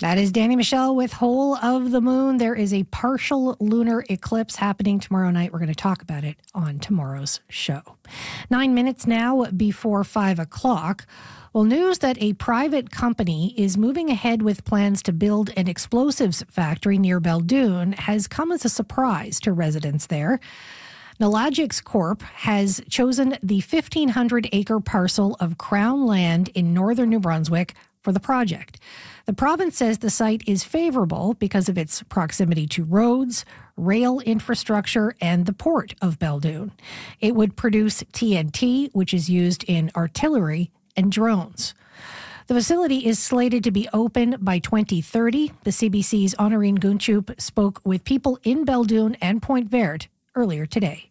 That is Danny Michelle with Hole of the Moon. There is a partial lunar eclipse happening tomorrow night. We're going to talk about it on tomorrow's show. 9 minutes now before 5 o'clock. Well, news that a private company is moving ahead with plans to build an explosives factory near Beldoon has come as a surprise to residents there. Nolagix Corp has chosen the 1,500-acre parcel of Crown land in northern New Brunswick for the project. The province says the site is favorable because of its proximity to roads, rail infrastructure, and the port of Beldoon. It would produce TNT, which is used in artillery and drones. The facility is slated to be open by 2030. The CBC's Honorine Gunchup spoke with people in Beldoon and Point Verte earlier today.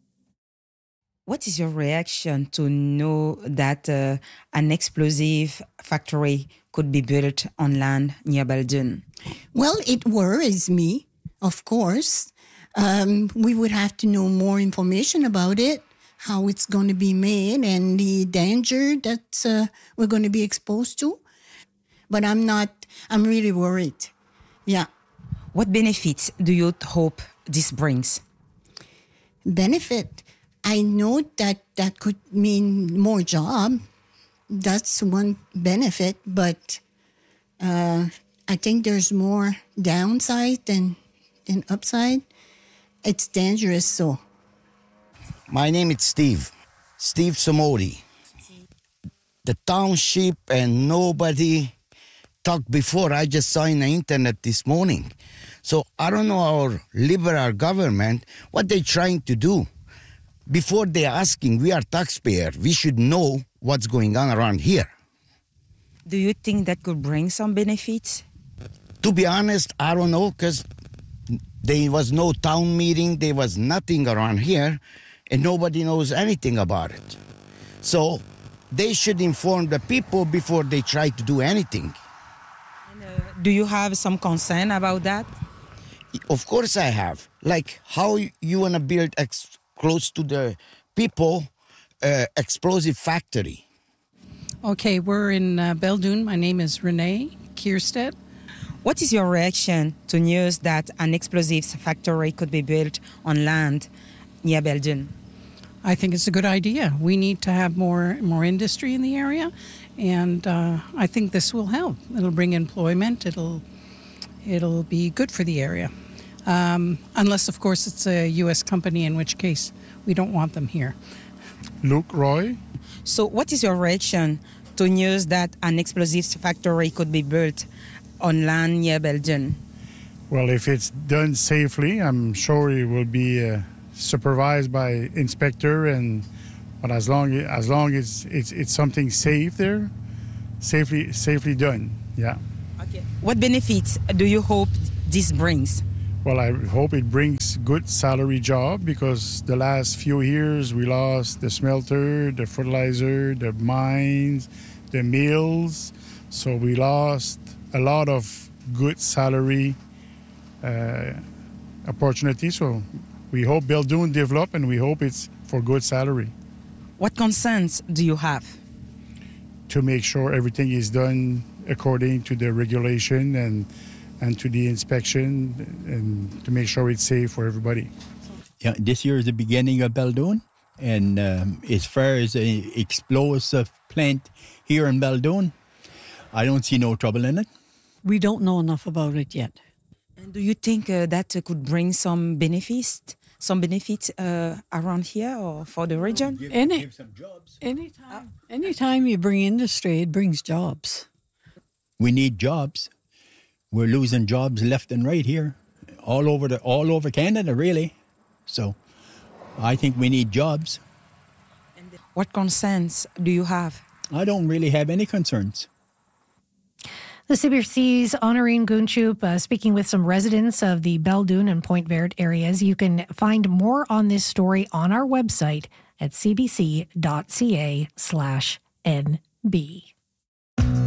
What is your reaction to know that an explosive factory could be built on land near Beldoon? Well, it worries me, of course. We would have to know more information about it, how it's going to be made, and the danger that we're going to be exposed to. But I'm really worried. Yeah. What benefits do you hope this brings? Benefit? I know that could mean more job. That's one benefit, but I think there's more downside than upside. It's dangerous, so. My name is Steve Samodi. The township and nobody talked before. I just saw in the internet this morning. So I don't know our liberal government, what they're trying to do. Before they're asking, we are taxpayers. We should know what's going on around here. Do you think that could bring some benefits? To be honest, I don't know, because there was no town meeting, there was nothing around here, and nobody knows anything about it. So they should inform the people before they try to do anything. And, do you have some concern about that? Of course I have. Like how you want to build close to the people explosive factory. Okay, we're in Beldoon. My name is Renee Kierstead. What is your reaction to news that an explosives factory could be built on land near Beldoon? I think it's a good idea. We need to have more industry in the area, and I think this will help. It'll bring employment. It'll be good for the area. Unless, of course, it's a U.S. company, in which case we don't want them here. Luke Roy. So what is your reaction to news that an explosives factory could be built on land near Beldoon? Well, if it's done safely, I'm sure it will be supervised by inspector, but as long as it's something safe there, safely done, yeah. Okay. What benefits do you hope this brings? Well, I hope it brings good salary job, because the last few years we lost the smelter, the fertilizer, the mines, the mills. So we lost a lot of good salary opportunities. So we hope Beldoon develop, and we hope it's for good salary. What concerns do you have? To make sure everything is done according to the regulation and to the inspection, and to make sure it's safe for everybody. Yeah, this year is the beginning of Beldoon, and as far as an explosive plant here in Beldoon, I don't see no trouble in it. We don't know enough about it yet. And do you think that could bring some benefits around here or for the region? Give some jobs. Anytime you bring industry, it brings jobs. We need jobs. We're losing jobs left and right here, all over Canada, really. So I think we need jobs. And what concerns do you have? I don't really have any concerns. The CBC's Honorine Gunchup speaking with some residents of the Beldoon and Point Verte areas. You can find more on this story on our website at cbc.ca/nb.